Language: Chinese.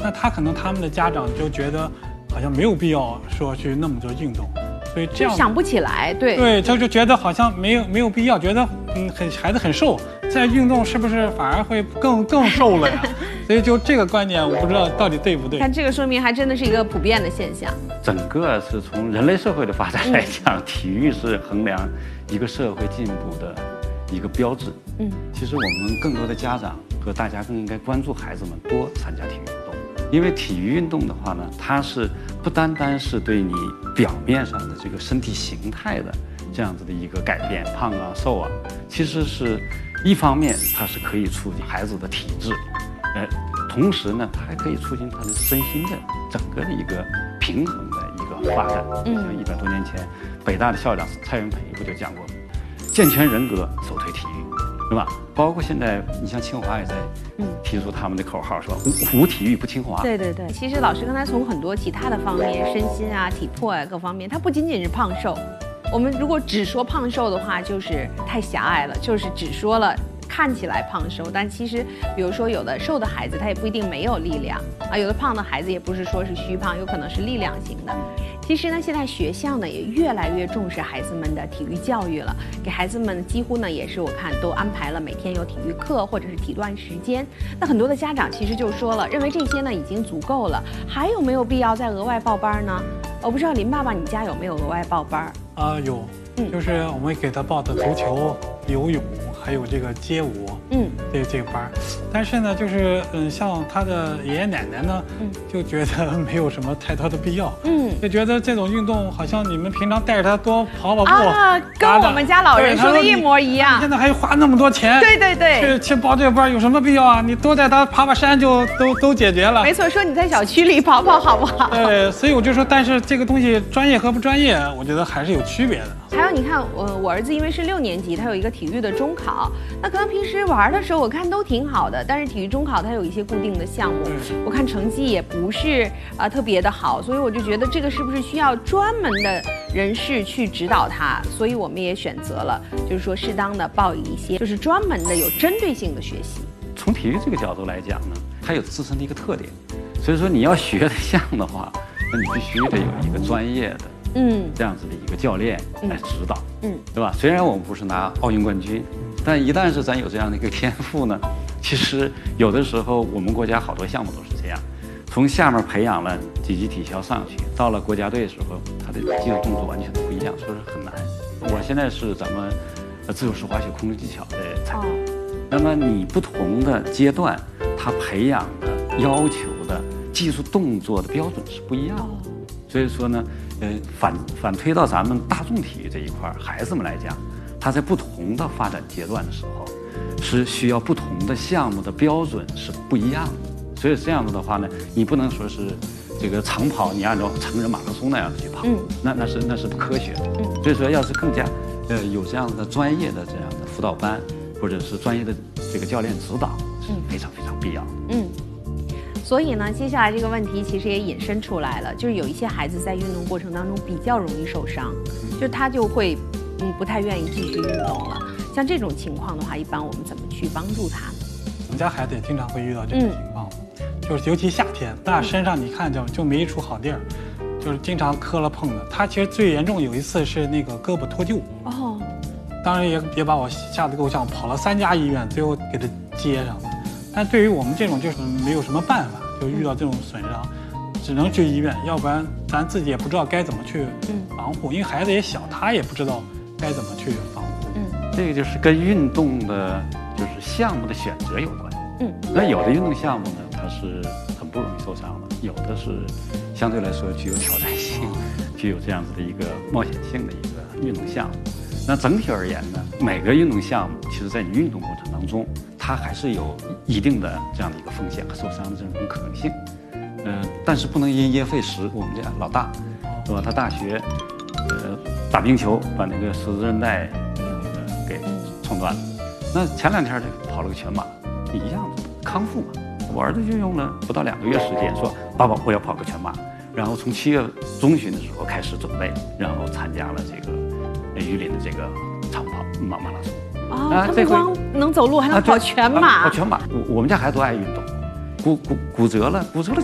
那他们的家长就觉得好像没有必要说去那么多运动，所以这样想不起来， 对，他就觉得好像没有必要，觉得孩子很瘦，再运动是不是反而会更瘦了呀？所以就这个观点，我不知道到底对不对。 看这个说明还真的是一个普遍的现象。 整个是从人类社会的发展来讲，体育是衡量一个社会进步的一个标志。其实我们更多的家长和大家更应该关注孩子们多参加体育运动，因为体育运动的话呢，它是不单单是对你表面上的这个身体形态的这样子的一个改变，胖啊瘦啊，其实是一方面它是可以促进孩子的体质，同时呢，它还可以促进他的身心的整个的一个平衡的一个发展。像100多年前，北大的校长蔡元培不就讲过，健全人格，首推体育，对吧？包括现在，你像清华也在提出他们的口号，是吧？无体育不清华。 对。其实老师刚才从很多其他的方面，身心啊、体魄啊各方面，它不仅仅是胖瘦。我们如果只说胖瘦的话，就是太狭隘了，就是只说了看起来胖瘦，但其实比如说有的瘦的孩子他也不一定没有力量啊，有的胖的孩子也不是说是虚胖，有可能是力量型的。其实呢，现在学校呢也越来越重视孩子们的体育教育了，给孩子们几乎呢也是我看都安排了每天有体育课或者是体锻时间。那很多的家长其实就说了，认为这些呢已经足够了，还有没有必要再额外报班呢？我不知道林爸爸你家有没有额外报班？ 有，就是我们给他报的足球、游泳，还有这个街舞，这个班。但是呢，就是像他的爷爷奶奶呢，就觉得没有什么太多的必要，就觉得这种运动好像你们平常带着他多跑步啊，跟我们家老人说的一模一样。 现在还花那么多钱， 对， 去报这个班有什么必要啊？你多带他爬山就都解决了。 没错，说你在小区里跑好不好？ 对，所以我就说，但是这个东西专业和不专业，我觉得还是有区别的。 还有你看，我儿子因为是6年级，他有一个体育的中考，那可能平时玩的时候我看都挺好的，但是体育中考它有一些固定的项目，我看成绩也不是特别的好，所以我就觉得这个是不是需要专门的人士去指导他？所以我们也选择了，就是说适当的报一些就是专门的有针对性的学习。 从体育这个角度来讲呢，它有自身的一个特点，所以说你要学的像的话，那你必须得有一个专业的。这样子的一个教练来指导，对吧？虽然我们不是拿奥运冠军，但一旦是咱有这样的一个天赋呢，其实有的时候我们国家好多项目都是这样，从下面培养了几级体校上去，到了国家队的时候，他的技术动作完全不一样，所以说很难。我现在是咱们自由式滑雪空中技巧的参加，那么你不同的阶段，他培养的要求的技术动作的标准是不一样的，所以说呢。反推到咱们大众体育这一块，孩子们来讲，他在不同的发展阶段的时候，是需要不同的项目的标准是不一样的。所以这样子的话呢，你不能说是这个长跑，你按照成人马拉松那样去跑，那是不科学的。所以说，要是更加有这样的专业的这样的辅导班，或者是专业的这个教练指导，是非常非常必要的。 所以呢，接下来这个问题其实也引申出来了，就是有一些孩子在运动过程当中比较容易受伤，就他就会不太愿意继续运动了。像这种情况的话，一般我们怎么去帮助他呢？ 我们家孩子也经常会遇到这种情况，就是尤其夏天，那身上你看就没一处好地儿，就是经常磕了碰的。他其实最严重有一次是那个胳膊脱臼，当然也把我吓得够呛，跑了3家医院，最后给他接上了。但对于我们这种就是没有什么办法，就遇到这种损伤，只能去医院，要不然咱自己也不知道该怎么去防护，因为孩子也小，他也不知道该怎么去防护。 这个就是跟运动的，就是项目的选择有关。那有的运动项目呢，它是很不容易受伤的，有的是相对来说具有挑战性、具有这样子的一个冒险性的一个运动项目。那整体而言呢，每个运动项目其实在你运动过程当中，它还是有一定的这样的一个风险和受伤的这种可能性。但是不能因噎废食。我们家老大，是吧？他大学打冰球把那个十字韧带给冲断了。那前2天就跑了个全马，一样的康复嘛。我儿子就用了不到2个月时间，说爸爸我要跑个全马，然后从7月中旬的时候开始准备，然后参加了这个榆林的这个长跑马拉松。 他不光能走路，还能跑全马。 跑全马，我们家孩子都爱运动，骨折了